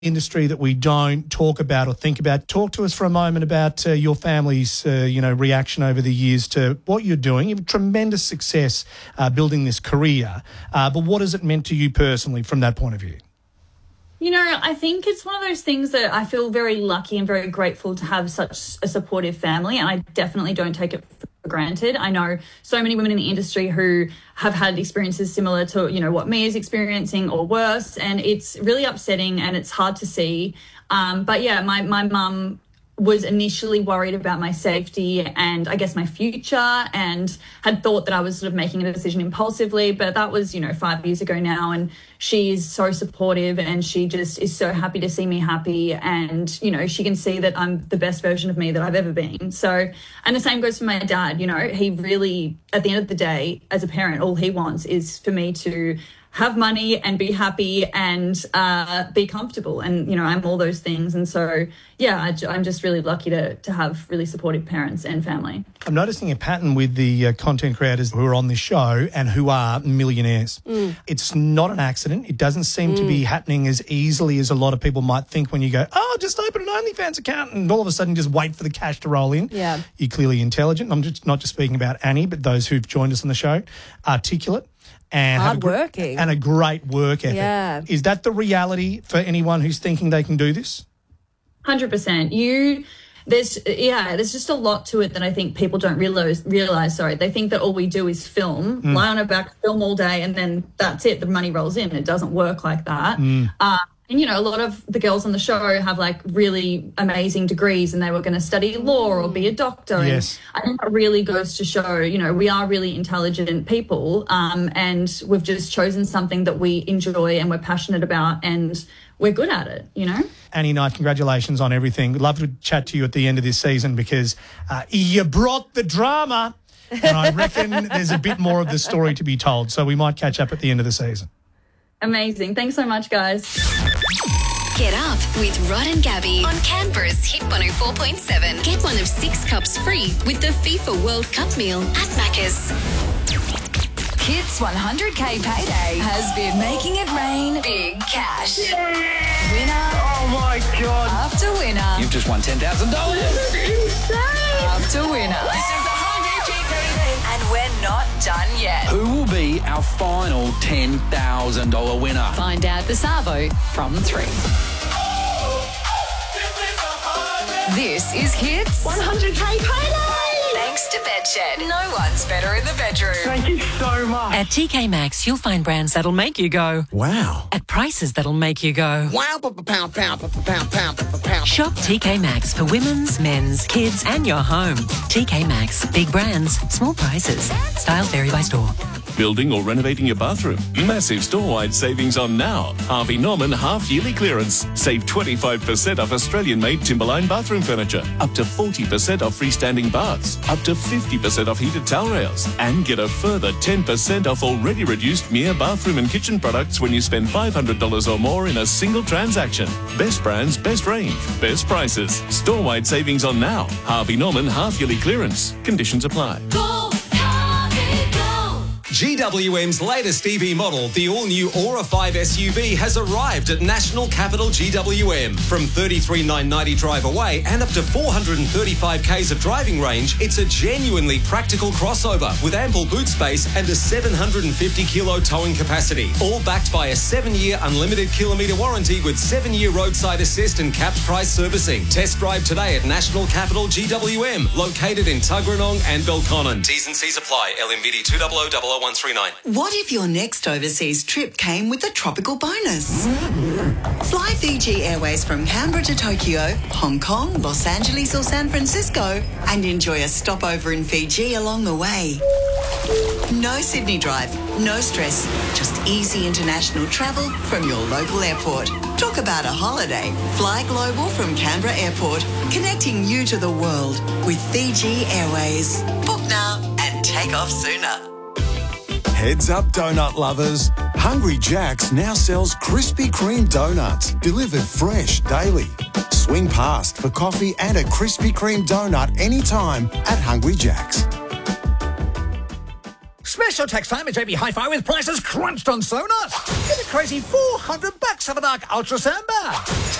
industry that we don't talk about or think about. Talk to us for a moment about your family's, reaction over the years to what you're doing. You've had tremendous success building this career, but what has it meant to you personally from that point of view? I think it's one of those things that I feel very lucky and very grateful to have such a supportive family, and I definitely don't take it for granted. I know so many women in the industry who have had experiences similar to, what Mia's experiencing or worse, and it's really upsetting and it's hard to see. But yeah, my mum was initially worried about my safety and I guess my future, and had thought that I was sort of making a decision impulsively, but that was, 5 years ago now, and she's so supportive and she just is so happy to see me happy, and, she can see that I'm the best version of me that I've ever been. So, and the same goes for my dad. He really, at the end of the day, as a parent, all he wants is for me to have money and be happy and be comfortable. And, I'm all those things. And so, yeah, I'm just really lucky to have really supportive parents and family. I'm noticing a pattern with the content creators who are on this show and who are millionaires. It's not an accident. It doesn't seem to be happening as easily as a lot of people might think when you go, just open an OnlyFans account and all of a sudden just wait for the cash to roll in. Yeah. You're clearly intelligent. I'm just not just speaking about Annie, but those who've joined us on the show. Articulate. And hardworking. And a great work ethic. Yeah. Is that the reality for anyone who's thinking they can do this? 100%. There's just a lot to it that I think people don't realize. They think that all we do is film, lie on our back, film all day, and then that's it. The money rolls in. It doesn't work like that. And, a lot of the girls on the show have really amazing degrees and they were going to study law or be a doctor. Yes. And I think that really goes to show, we are really intelligent people, and we've just chosen something that we enjoy and we're passionate about and we're good at it, Annie Knight, congratulations on everything. We'd love to chat to you at the end of this season because you brought the drama, and I reckon there's a bit more of the story to be told. So we might catch up at the end of the season. Amazing. Thanks so much, guys. Get up with Rod and Gabby on Canberra's Hit 104.7. Get one of 6 cups free with the FIFA World Cup meal at Macca's. Hits 100K Payday has been making it rain big cash. Yeah. Winner. Oh, my God. After winner. You've just won $10,000. Insane. After winner. This is the 100K Payday. And we're not done yet. Who will be our final $10,000 winner? Find out the Savo from 3. This is Hits 100K Payday. Thanks to Bedshed. No one's better in the bedroom. Thank you so much. At TK Maxx, you'll find brands that'll make you go, wow. At prices that'll make you go, wow, pound. Shop TK Maxx for women's, men's, kids and your home. TK Maxx. Big brands, small prices. Styles vary by store. Building or renovating your bathroom? Massive store-wide savings on now. Harvey Norman half-yearly clearance. Save 25% off Australian-made Timberline bathroom furniture. Up to 40% off freestanding baths. Up to 50% off heated towel rails. And get a further 10% off already reduced Mia bathroom and kitchen products when you spend $500 or more in a single transaction. Best brands, best range, best prices. Store-wide savings on now. Harvey Norman half-yearly clearance. Conditions apply. GWM's latest EV model, the all-new Aura 5 SUV, has arrived at National Capital GWM. From $33,990 drive away and up to 435 k's of driving range, it's a genuinely practical crossover with ample boot space and a 750-kilo towing capacity. All backed by a 7-year unlimited kilometre warranty with 7-year roadside assist and capped price servicing. Test drive today at National Capital GWM, located in Tuggeranong and Belconnen. T's and C's apply. LMBD 2000139. What if your next overseas trip came with a tropical bonus? Fly Fiji Airways from Canberra to Tokyo, Hong Kong, Los Angeles or San Francisco and enjoy a stopover in Fiji along the way. No Sydney drive, no stress, just easy international travel from your local airport. Talk about a holiday. Fly global from Canberra Airport, connecting you to the world with Fiji Airways. Book now and take off sooner. Heads up, donut lovers. Hungry Jack's now sells Krispy Kreme donuts, delivered fresh daily. Swing past for coffee and a Krispy Kreme donut anytime at Hungry Jack's. Special tax time at JB Hi-Fi with prices crunched on Sonos. Get a crazy $400 of a dark Ultra Soundbar.